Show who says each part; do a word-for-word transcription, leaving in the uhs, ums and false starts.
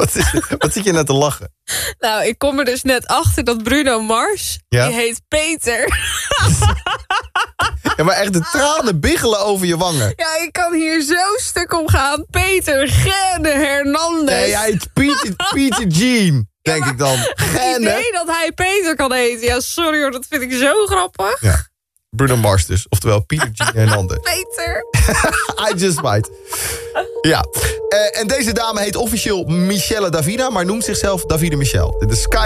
Speaker 1: Wat, is, wat zit je net te lachen?
Speaker 2: Nou, ik kom er dus net achter dat Bruno Mars,
Speaker 1: Ja?
Speaker 2: die heet Peter.
Speaker 1: Ja, maar echt de tranen biggelen over je wangen.
Speaker 2: Ja, ik kan hier zo stuk om gaan. Peter Gene Hernandez.
Speaker 1: Nee, hij heet Peter, Peter Jean, denk ik dan.
Speaker 2: Het
Speaker 1: Genne.
Speaker 2: idee dat hij Peter kan heten. Ja, sorry hoor, dat vind ik zo grappig.
Speaker 1: Ja. Bruno Mars dus, oftewel Peter Jean Hernandez.
Speaker 2: Peter.
Speaker 1: I just might. Ja, uh, en deze dame heet officieel Michelle Davina, maar noemt zichzelf Davide Michel. Dit is Sky.